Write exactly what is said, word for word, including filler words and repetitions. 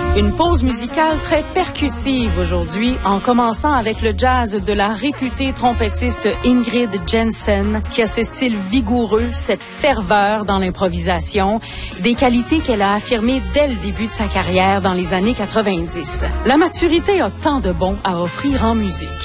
Une pause musicale très percussive aujourd'hui, en commençant avec le jazz de la réputée trompettiste Ingrid Jensen, qui a ce style vigoureux, cette ferveur dans l'improvisation, des qualités qu'elle a affirmées dès le début de sa carrière dans les années quatre-vingt-dix. La maturité a tant de bon à offrir en musique.